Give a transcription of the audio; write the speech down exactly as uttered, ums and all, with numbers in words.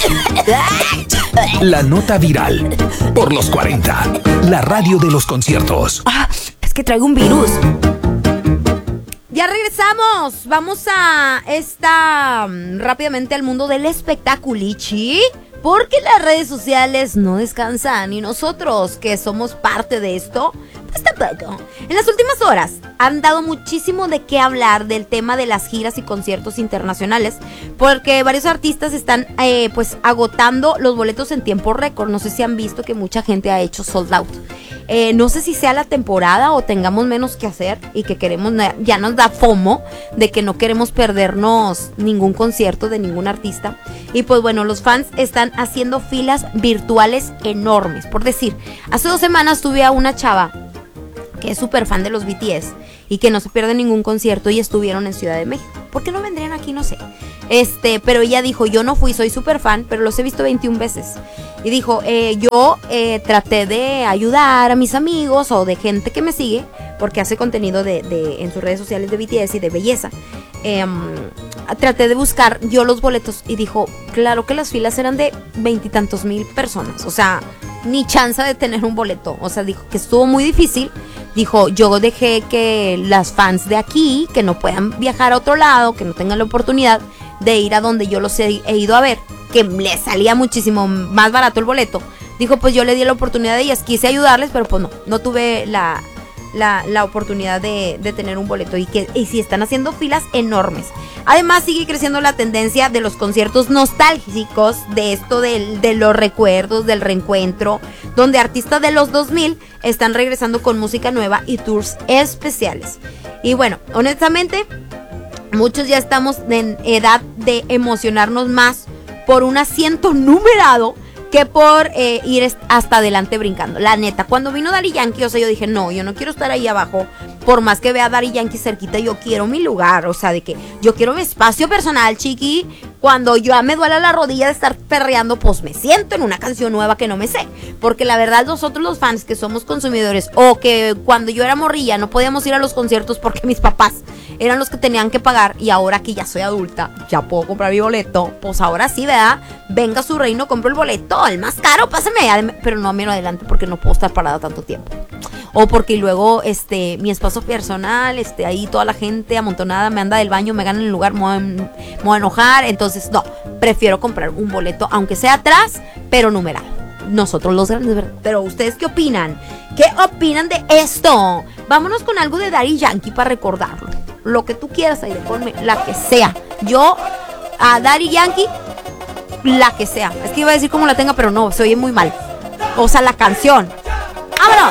La nota viral por los cuarenta. La radio de los conciertos. Ah, es que traigo un virus. Ya regresamos. Vamos a esta um, rápidamente al mundo del espectaculichi. Porque las redes sociales no descansan y nosotros que somos parte de esto, pues tampoco. En las últimas horas han dado muchísimo de qué hablar del tema de las giras y conciertos internacionales, porque varios artistas están eh, pues agotando los boletos en tiempo récord. No sé si han visto que mucha gente ha hecho sold out. Eh, no sé si sea la temporada o tengamos menos que hacer y que queremos, ya nos da FOMO de que no queremos perdernos ningún concierto de ningún artista. Y pues bueno, los fans están haciendo filas virtuales enormes. Por decir, hace dos semanas tuve a una chava que es súper fan de los B T S y que no se pierde ningún concierto y estuvieron en Ciudad de México. ¿Por qué no vendrían aquí? No sé. Este, pero ella dijo, yo no fui, soy súper fan, pero los he visto veintiuna veces. Y dijo, eh, yo eh, traté de ayudar a mis amigos o de gente que me sigue, porque hace contenido de, de, en sus redes sociales de B T S y de belleza. Eh, traté de buscar yo los boletos y dijo, claro que las filas eran de veintitantos mil personas. O sea, ni chance de tener un boleto. O sea, dijo que estuvo muy difícil. Dijo, yo dejé que las fans de aquí, que no puedan viajar a otro lado, que no tengan la oportunidad de ir a donde yo los he, he ido a ver, que les salía muchísimo más barato el boleto. Dijo, pues yo le di la oportunidad a ellas, quise ayudarles, pero pues no, no tuve la, la, la oportunidad de, de tener un boleto. Y que y sí están haciendo filas enormes. Además sigue creciendo la tendencia de los conciertos nostálgicos, de esto del, de los recuerdos, del reencuentro, donde artistas de los dos mil están regresando con música nueva y tours especiales. Y bueno, honestamente, muchos ya estamos en edad de emocionarnos más por un asiento numerado que por eh, ir hasta adelante brincando. La neta, cuando vino Daddy Yankee, o sea, yo dije, no, yo no quiero estar ahí abajo. Por más que vea a Daddy Yankee cerquita, yo quiero mi lugar. O sea, de que yo quiero mi espacio personal, chiqui. Cuando yo me duela la rodilla de estar perreando, pues me siento en una canción nueva que no me sé. Porque la verdad, nosotros los fans que somos consumidores, o que cuando yo era morrilla no podíamos ir a los conciertos porque mis papás eran los que tenían que pagar, y ahora que ya soy adulta, ya puedo comprar mi boleto, pues ahora sí, ¿verdad? Venga su reino, compro el boleto, el más caro, pásame, pero no miro adelante porque no puedo estar parada tanto tiempo. O porque luego, este, mi espacio personal, este, ahí toda la gente amontonada me anda del baño, me gana el lugar, me voy, a, me voy a enojar. Entonces, no, prefiero comprar un boleto, aunque sea atrás, pero numerado. Nosotros los grandes, ¿verdad? Pero ¿ustedes qué opinan? ¿Qué opinan de esto? Vámonos con algo de Daddy Yankee para recordarlo. Lo que tú quieras, ahí, ponme la que sea. Yo, a Daddy Yankee, la que sea. Es que iba a decir cómo la tenga, pero no, se oye muy mal. O sea, la canción. ¡Vámonos!